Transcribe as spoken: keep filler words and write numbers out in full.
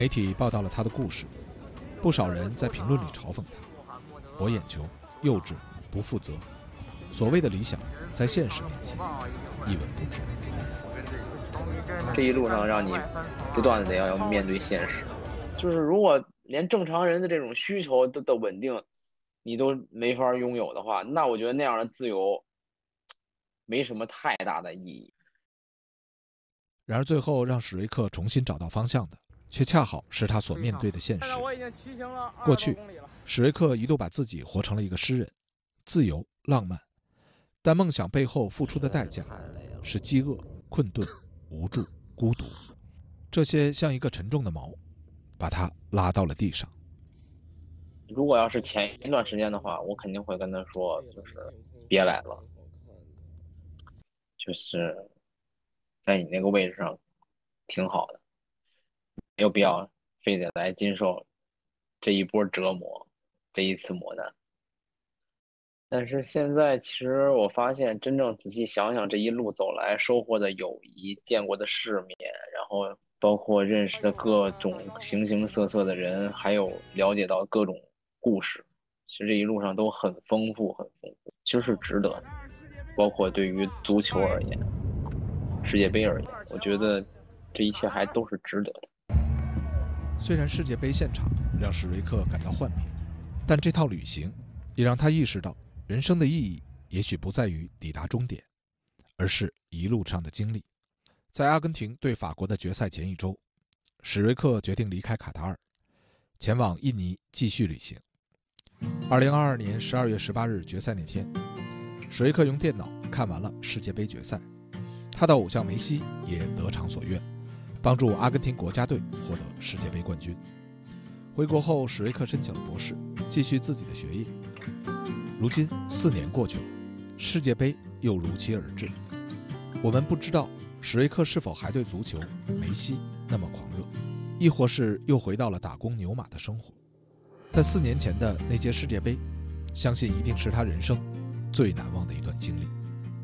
媒体报道了他的故事，不少人在评论里嘲讽他博眼球、幼稚、不负责。所谓的理想，在现实面前一文不值。 这一路上让你不断的要面对现实，就是如果连正常人的这种需求的的稳定你都没法拥有的话，那我觉得那样的自由没什么太大的意义。 然而最后让史瑞克重新找到方向的，却恰好是他所面对的现实。过去，史瑞克一度把自己活成了一个诗人，自由浪漫，但梦想背后付出的代价是饥饿、困顿、无助、孤独，这些像一个沉重的锚，把他拉到了地上。 如果要是前一段时间的话，我肯定会跟他说，就是别来了，就是在你那个位置上挺好的，没有必要非得来经受这一波折磨，这一次磨难。但是现在其实我发现，真正仔细想想，这一路走来收获的友谊、见过的世面，然后包括认识的各种形形色色的人，还有了解到各种故事，其实这一路上都很丰富，很丰富，其实是值得的。包括对于足球而言，世界杯而言，我觉得这一切还都是值得的。 虽然世界杯现场让史瑞克感到幻灭，但这套旅行也让他意识到，人生的意义也许不在于抵达终点，而是一路上的经历。在阿根廷对法国的决赛前一周，史瑞克决定离开卡塔尔，前往印尼继续旅行。二零二二年十二月十八日决赛那天，史瑞克用电脑看完了世界杯决赛，他的偶像梅西也得偿所愿，帮助阿根廷国家队获得世界杯冠军。回国后，史瑞克申请了博士，继续自己的学业。如今四年过去了，世界杯又如期而至。我们不知道史瑞克是否还对足球、梅西那么狂热，亦或是又回到了打工牛马的生活。但四年前的那届世界杯，相信一定是他人生最难忘的一段经历。